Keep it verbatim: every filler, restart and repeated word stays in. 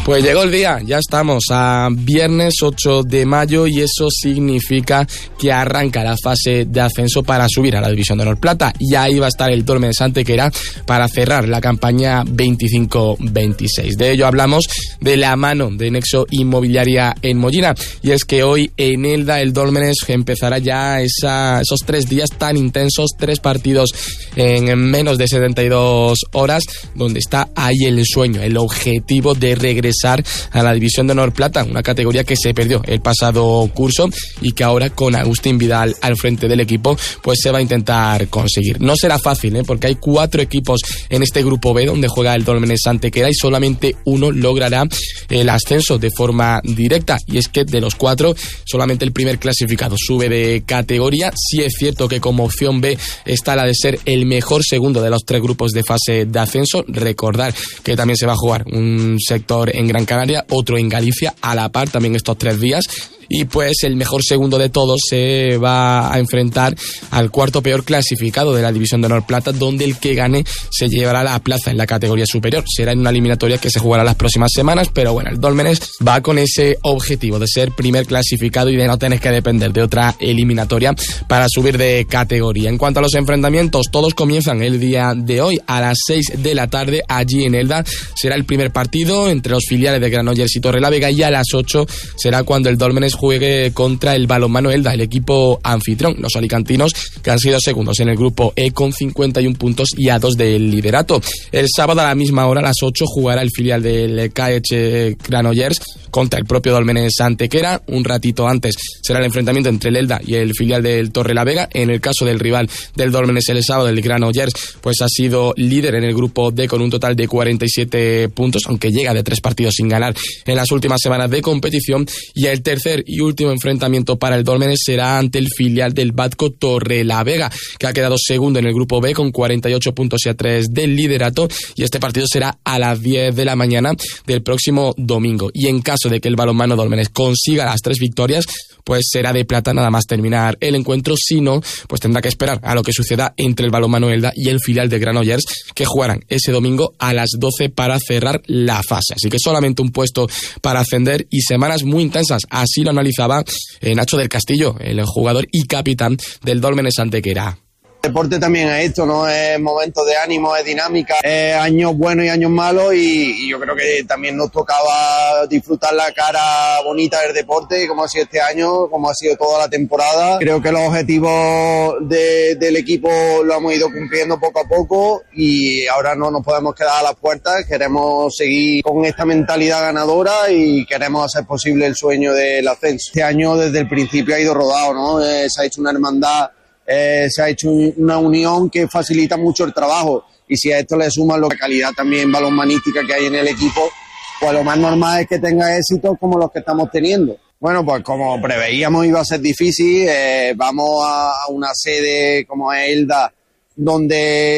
Pues llegó el día, ya estamos a viernes ocho de mayo y eso significa que arranca la fase de ascenso para subir a la División de Honor Plata y ahí va a estar el Dólmenes Antequera para cerrar la campaña veinticinco veintiséis. De ello hablamos de la mano de Nexo Inmobiliaria en Mollina y es que hoy en Elda el Dólmenes empezará ya esa, esos tres días tan intensos, tres partidos en menos de setenta y dos horas, donde está ahí el sueño, el objetivo de regresar a la División de Honor Plata, una categoría que se perdió el pasado curso y que ahora con Agustín Vidal al frente del equipo pues se va a intentar conseguir. No será fácil, ¿eh? porque hay cuatro equipos en este grupo B donde juega el Dólmenes Antequera y solamente uno logrará el ascenso de forma directa, y es que de los cuatro solamente el primer clasificado sube de categoría. Sí es cierto que como opción B está la de ser el mejor segundo de los tres grupos de fase de ascenso. Recordar que también se va a jugar un sector en Gran Canaria, otro en Galicia, a la par también estos tres días. Y pues el mejor segundo de todos se va a enfrentar al cuarto peor clasificado de la División de Honor Plata, donde el que gane se llevará la plaza en la categoría superior. Será en una eliminatoria que se jugará las próximas semanas, pero bueno, el Dólmenes va con ese objetivo de ser primer clasificado y de no tener que depender de otra eliminatoria para subir de categoría. En cuanto a los enfrentamientos, todos comienzan el día de hoy a las seis de la tarde allí en Elda. Será el primer partido entre los filiales de Granollers y Torrelavega y a las ocho será cuando el Dólmenes juegue contra el Balonmano Elda, el equipo anfitrión, los alicantinos, que han sido segundos en el grupo E con cincuenta y un puntos y a dos del liderato. El sábado a la misma hora, a las ocho, jugará el filial del K H Granollers contra el propio Dólmenes Antequera. Un ratito antes será el enfrentamiento entre el Elda y el filial del Torrelavega. En el caso del rival del Dólmenes el sábado, el Granollers, pues ha sido líder en el grupo D con un total de cuarenta y siete puntos, aunque llega de tres partidos sin ganar en las últimas semanas de competición. Y el tercer y último enfrentamiento para el Dólmenes será ante el filial del Batco Torrelavega, que ha quedado segundo en el grupo B con cuarenta y ocho puntos y a tres del liderato, y este partido será a las diez de la mañana del próximo domingo. Y en caso de que el balonmano Dólmenes consiga las tres victorias, pues será de plata nada más terminar el encuentro. Si no, pues tendrá que esperar a lo que suceda entre el balonmano Elda y el filial de Granollers, que jugarán ese domingo a las doce para cerrar la fase. Así que solamente un puesto para ascender y semanas muy intensas. Así lo analizaba Nacho del Castillo, el jugador y capitán del Dólmenes Antequera. El deporte también es esto, ¿no? Es momentos de ánimo, es dinámica, es años buenos y años malos, y, y yo creo que también nos tocaba disfrutar la cara bonita del deporte, como ha sido este año, como ha sido toda la temporada. Creo que los objetivos de, del equipo lo hemos ido cumpliendo poco a poco y ahora no nos podemos quedar a las puertas. Queremos seguir con esta mentalidad ganadora y queremos hacer posible el sueño del ascenso. Este año desde el principio ha ido rodado, ¿no? Eh, se ha hecho una hermandad. Eh, se ha hecho un, una unión que facilita mucho el trabajo, y si a esto le suman la calidad también balonmanística que hay en el equipo, pues lo más normal es que tenga éxitos como los que estamos teniendo. Bueno, pues como preveíamos iba a ser difícil, eh, vamos a una sede como es Elda, donde